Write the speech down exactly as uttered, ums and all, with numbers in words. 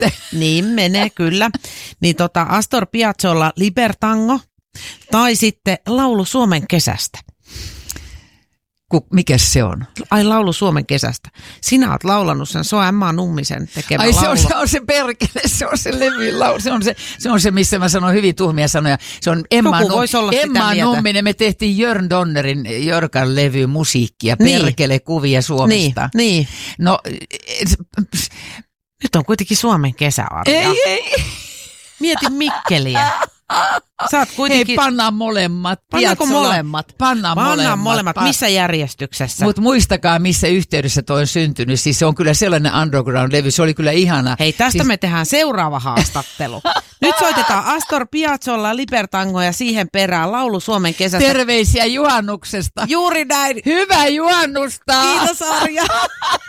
sitten. Niin menee, kyllä. Niin tota Astor Piazzolla Libertango tai sitten laulu Suomen kesästä. Mikäs se on? Ai laulu Suomen kesästä. Sinä oot laulanut sen, se on Emma Nummisen tekemä Ai laulu. se on, se on se perkele, se on se levyn laulu, se on se, se on se, missä mä sanon hyvin tuhmia sanoja. Se on Emma, Joku vois olla sitä Emma mieltä. Numminen, me tehtiin Jörn Donnerin Jörkan levy musiikkia, Niin. perkele kuvia Suomesta. Niin, niin. No, Nyt on kuitenkin Suomen kesä, Arja. ei, ei. Mieti Mikkeliä. Sä oot kuitenkin... Hei, pannaan molemmat. Pannaanko Piazzolla. molemmat? Pannaan, Pannaan molemmat. molemmat. Pa- Missä järjestyksessä? Mutta muistakaa, missä yhteydessä toi on syntynyt. Siis se on kyllä sellainen underground-levy. Se oli kyllä ihana. Hei, tästä siis... me tehdään seuraava haastattelu. Nyt soitetaan Astor Piazzolla Libertango ja siihen perään laulu Suomen kesästä. Terveisiä juhannuksesta. Juuri näin. Hyvää juhannusta! Kiitos, Arja.